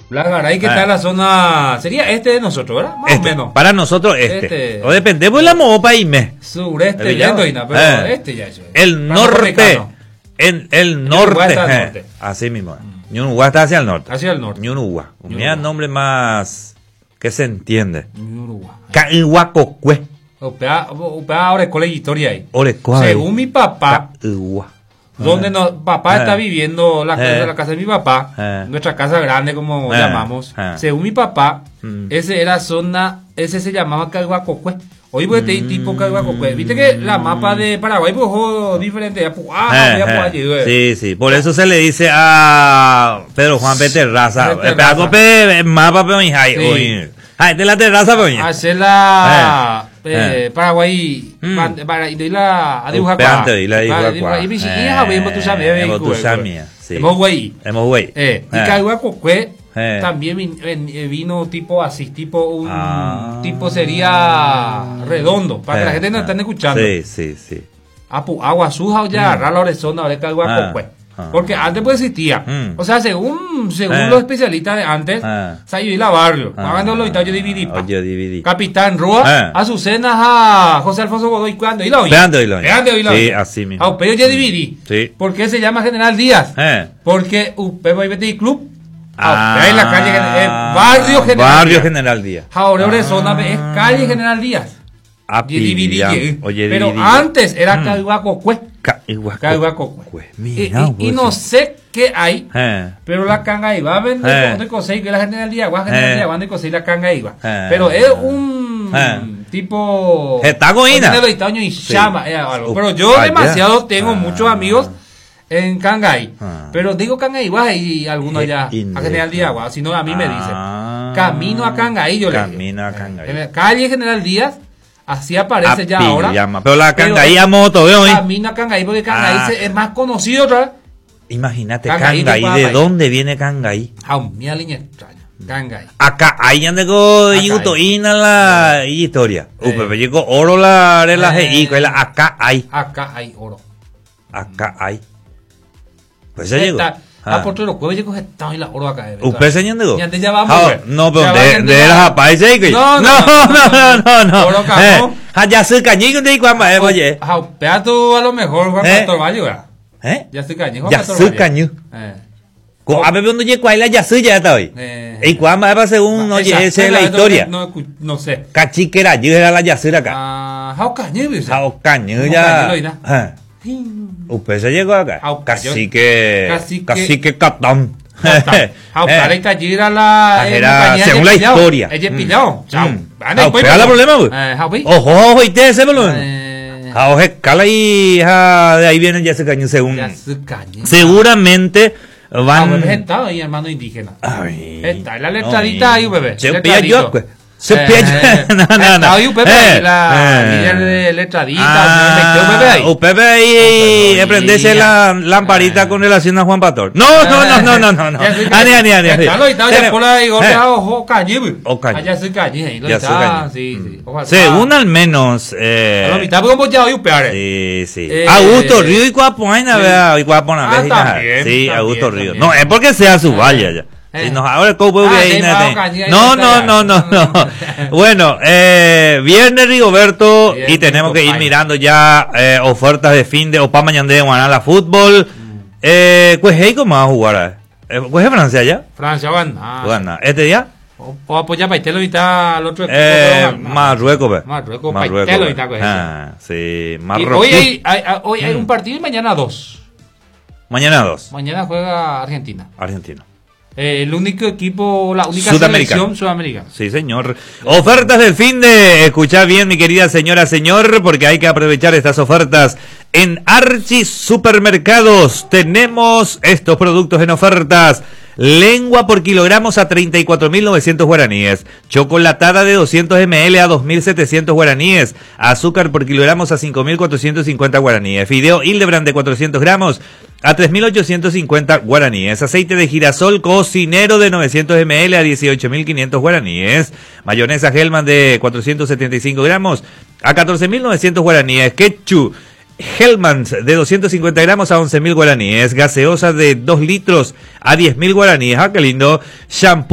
Blagaray, que está en la zona. Sería este de nosotros, ¿verdad? Más o menos. Para nosotros este. O dependemos de la mopa y me. Sureste, ya estoy, pero este ya es. El norte. En el norte. Así mismo. Ñunuguá está hacia el norte. Hacia el norte. Ñunuguá. Mira nombre más que se entiende. Ñunuguá. Caiguacocue. Upea ahora escuela de historia ahí. Orecuá. Según mi papá. Caiguá. Donde papá está viviendo la casa de mi papá, nuestra casa grande como llamamos. Según mi papá, ese era zona, ese se llamaba Caiguacocue. Hoy pues tipo Caiguacocue. Viste que la mapa de Paraguay pues diferente. Sí, por eso se le dice a Pedro Juan P. Terraza. Mapa pe hoy. De la terraza pe. Hacer la Paraguay para ir a dibujar cuá. Y bicicleta vemos tu sabes. Hemos güey. Y Caiguacocue también vino tipo así, tipo un tipo sería redondo, para que la gente no esté escuchando. Sí. Agua suja o ya agarrar la orezona de Caiguacocue. Porque antes pues existía. O sea, según los especialistas de antes, Sayo la barrio. Cuando lo yo dividí. Capitán Roa, Azucenas a José Alfonso Godoy, cuando y la Sí, así mismo. Pero yo dividí. ¿Por qué se llama General Díaz? Porque Upebe Club. En la calle Barrio General Díaz. Ahora zona es calle General Díaz. Pero antes era Caiguacocue. Caiguacocue. Y no sé qué hay, pero la canga iba a vender cuando conseguí que la General Díaz, cuando conseguí la canga iba. Pero es un tipo y llama pero yo demasiado tengo muchos amigos en Cangay, pero digo Cangay y algunos allá a General Díaz, si no a mí me dicen camino a Cangay, yo le digo calle General Díaz. Así aparece ya ahora. Pero la Cangaí a moto, veo. Camino a Cangaí porque Cangaí es más conocido otra vez. Imagínate Cangaí, ¿de dónde viene Cangaí? Mira línea extraña. Cangaí. Acá hay ande go yutoína la historia. Pero llegó oro la relaje y acá hay. Acá hay oro. Acá hay. Pues ya llegó. Por todos los jueves yo estaba en la oro acá. ¿Usted se ñande? Ya vamos. No, pero de las países que. No. Oro cajón. Ya se cañigo de cuamba, oye. Peato a lo mejor Juan Pastor Valle, ¿verdad? Ya se cañigo. Ya se cañigo. A ver dónde llegó ahí la ya está hoy. Y cuamba va según oye, esa es la historia. No sé. Cachiquera, yo era la yacera acá. Jao caño ya. Usted se llegó acá. Casi que catón. Según la historia. Ojo, y te ese balón. De ahí viene ya se cañó según. Seguramente van. Está ahí, hermano indígena. Está la letradita ahí, bebé. Se pilla. No. La de letradita. Pepe ahí prenderse la lamparita con relación a Juan Pastor. No. Según al menos. Sí. Augusto Río y Cuapoina, ¿verdad? Sí, Augusto Río. No, es porque sea su valle allá. Si nos ahora no. Bueno, viernes Rigoberto y tenemos que ir mirando ya ofertas de fin de o para mañana de Guanala fútbol. Pues ¿cómo va a jugar? Pues es Francia ya. Francia gana. Este día. O apoyar para Itelo y está el otro equipo. Marruecos. Sí, Marruecos. Hoy hay un partido y mañana dos. Mañana juega Argentina. El único equipo, la única selección sudamericana. Sí, señor. Ofertas del fin de. Escuchá bien, mi querida señora, señor, porque hay que aprovechar estas ofertas. En Archie Supermercados tenemos estos productos en ofertas. Lengua por kilogramos a 34.900 guaraníes. Chocolatada de 200 ml a 2.700 guaraníes. Azúcar por kilogramos a 5.450 guaraníes. Fideo Hildebrand de 400 gramos a 3.850 guaraníes. Aceite de girasol cocinero de 900 ml a 18.500 guaraníes. Mayonesa Hellman de 475 gramos a 14.900 guaraníes. Ketchup Hellmann's de 250 gramos a 11.000 guaraníes. Gaseosa de 2 litros a 10.000 guaraníes. Qué lindo. Shampoo